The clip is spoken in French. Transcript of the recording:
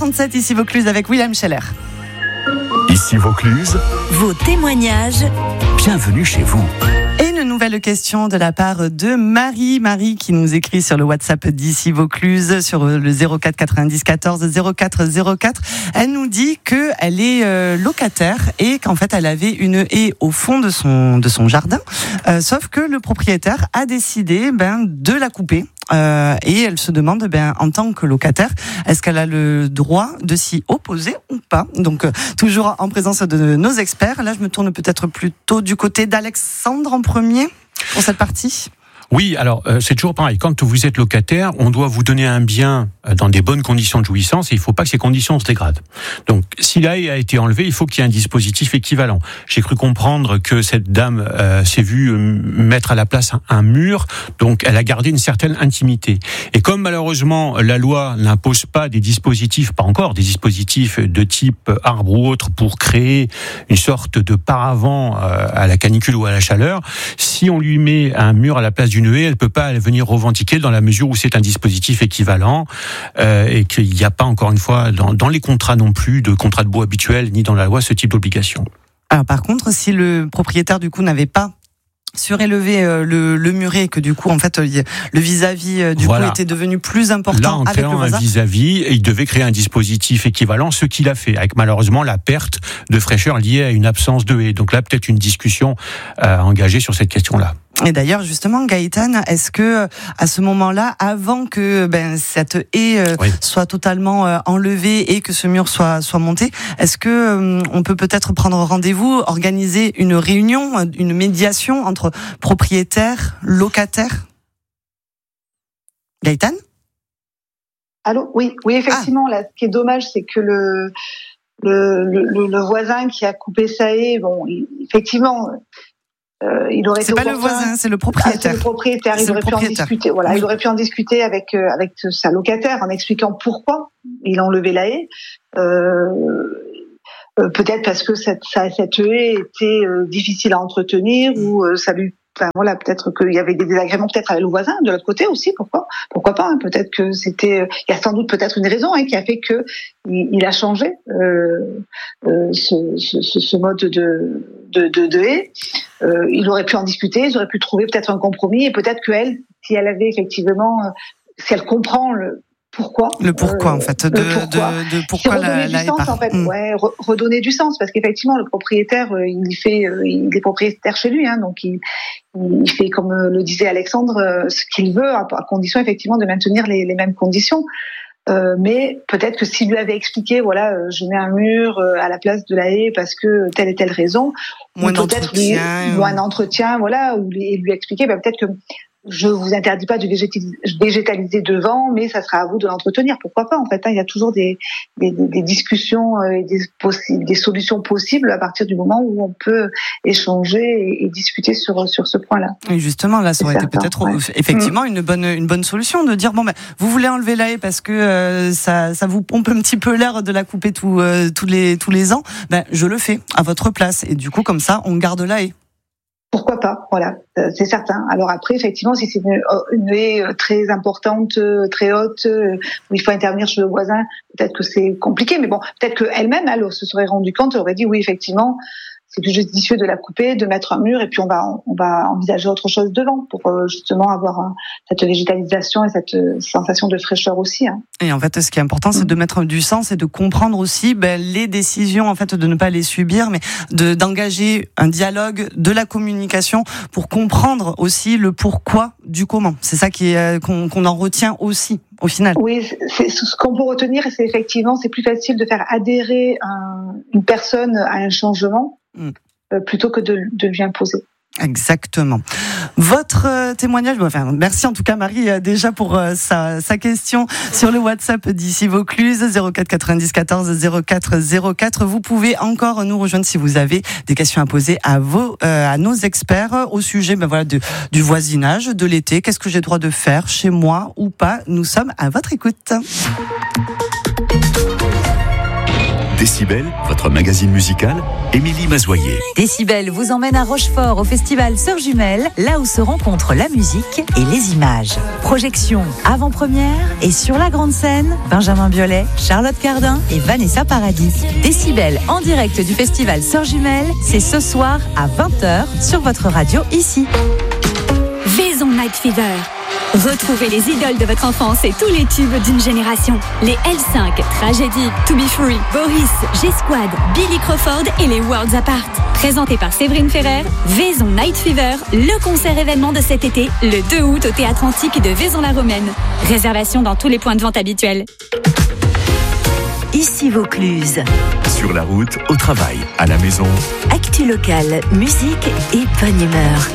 8h37, ici Vaucluse avec William Scheller. Ici Vaucluse, vos témoignages. Bienvenue chez vous. Et une nouvelle question de la part de Marie. Marie qui nous écrit sur le WhatsApp d'Ici Vaucluse sur le 04 90 14 04 04. Elle nous dit qu'elle est locataire et qu'en fait elle avait une haie au fond de son jardin. Sauf que le propriétaire a décidé de la couper. Et elle se demande, en tant que locataire, est-ce qu'elle a le droit de s'y opposer ou pas? Donc, toujours en présence de nos experts. Là, je me tourne peut-être plutôt du côté d'Alexandre en premier pour cette partie. Oui, alors c'est toujours pareil. Quand vous êtes locataire, on doit vous donner un bien dans des bonnes conditions de jouissance et il ne faut pas que ces conditions se dégradent. Donc, si la haie a été enlevée, il faut qu'il y ait un dispositif équivalent. J'ai cru comprendre que cette dame s'est vue mettre à la place un mur, donc elle a gardé une certaine intimité. Et comme malheureusement la loi n'impose pas des dispositifs, pas encore, des dispositifs de type arbre ou autre pour créer une sorte de paravent à la canicule ou à la chaleur, si on lui met un mur à la place d'une haie, elle peut pas venir revendiquer dans la mesure où c'est un dispositif équivalent et qu'il n'y a pas, encore une fois, dans les contrats non plus, de contrats de baux habituels, ni dans la loi, ce type d'obligation. Alors par contre, si le propriétaire du coup n'avait pas surélevé le muret, que du coup en fait le vis-à-vis du coup était devenu plus important. Là, avec le voisin, un vis-à-vis, il devait créer un dispositif équivalent, ce qu'il a fait, avec malheureusement la perte de fraîcheur liée à une absence de haie. Donc là, peut-être une discussion engagée sur cette question-là. Et d'ailleurs, justement, Gaëtane, est-ce que à ce moment-là, avant que cette haie soit totalement enlevée et que ce mur soit monté, est-ce que on peut peut-être prendre rendez-vous, organiser une réunion, une médiation entre propriétaires, locataires? Gaëtane? Allô? Oui, effectivement. Là, ce qui est dommage, c'est que le voisin qui a coupé sa haie, effectivement. Il aurait c'est pas le voisin, c'est le propriétaire. C'est le propriétaire. Il aurait pu en discuter. Voilà, il aurait pu en discuter avec sa locataire en expliquant pourquoi il a enlevé la haie. Peut-être parce que cette haie était difficile à entretenir ou ça lui. Peut-être qu'il y avait des désagréments peut-être avec le voisin de l'autre côté aussi. Pourquoi pas, hein. Peut-être que c'était. Il y a sans doute peut-être une raison qui a fait que il a changé ce mode de haie. Il aurait pu en discuter, ils auraient pu trouver peut-être un compromis et peut-être qu'elle, si elle avait effectivement, si elle comprend pourquoi en fait de pourquoi la haie part. En fait, redonner du sens parce qu'effectivement le propriétaire il est propriétaire chez lui, donc il fait comme le disait Alexandre ce qu'il veut à condition effectivement de maintenir les mêmes conditions. Mais peut-être que s'il lui avait expliqué, je mets un mur à la place de la haie parce que telle et telle raison, moins d'entretien, et lui expliquer, peut-être que je vous interdis pas de végétaliser devant, mais ça sera à vous de l'entretenir. Pourquoi pas, en fait, il y a toujours des discussions et des solutions possibles à partir du moment où on peut échanger et discuter sur ce point-là. Et justement, là, ça aurait été peut-être effectivement une bonne solution de dire vous voulez enlever la haie parce que ça vous pompe un petit peu l'air de la couper tous les ans. Je le fais à votre place et du coup comme ça on garde la haie. Pourquoi pas, c'est certain. Alors après, effectivement, si c'est une haie très importante, très haute, où il faut intervenir chez le voisin, peut-être que c'est compliqué, mais peut-être qu'elle-même, elle se serait rendue compte, elle aurait dit oui, effectivement, c'est plus judicieux de la couper, de mettre un mur, et puis on va envisager autre chose devant pour justement avoir cette végétalisation et cette sensation de fraîcheur aussi. Et en fait, ce qui est important, c'est de mettre du sens et de comprendre aussi les décisions, en fait, de ne pas les subir, mais d'engager un dialogue, de la communication pour comprendre aussi le pourquoi du comment. C'est ça qu'on en retient aussi. Au final. Oui, c'est ce qu'on peut retenir, c'est effectivement, c'est plus facile de faire adhérer une personne à un changement plutôt que de lui imposer. Exactement. Votre témoignage, merci en tout cas Marie déjà pour sa question sur le WhatsApp d'Ici Vaucluse 04 90 14 04 04. Vous pouvez encore nous rejoindre si vous avez des questions à poser à nos experts au sujet du voisinage, de l'été. Qu'est-ce que j'ai le droit de faire chez moi ou pas? Nous sommes à votre écoute. Décibel, votre magazine musical, Émilie Mazoyer. Décibel vous emmène à Rochefort au festival Sœurs Jumelles, là où se rencontrent la musique et les images. Projection, avant-première et sur la grande scène, Benjamin Biolay, Charlotte Cardin et Vanessa Paradis. Décibel en direct du festival Sœurs Jumelles, c'est ce soir à 20h sur votre radio ici. Vaison Night Fever. Retrouvez les idoles de votre enfance et tous les tubes d'une génération. Les L5, Tragédie, To Be Free, Boris, G-Squad, Billy Crawford et les Worlds Apart. Présenté par Séverine Ferrer, Vaison Night Fever, le concert événement de cet été, le 2 août au Théâtre Antique de Vaison-la-Romaine. Réservation dans tous les points de vente habituels. Ici Vaucluse. Sur la route, au travail, à la maison. Actu locale, musique et bonne humeur.